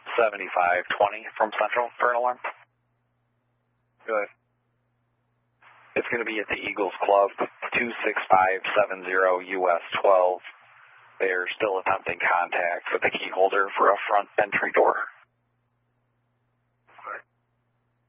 7520 from Central for an alarm. Go ahead. It's going to be at the Eagles Club, 26570 US 12. They're still attempting contact with the key holder for a front entry door.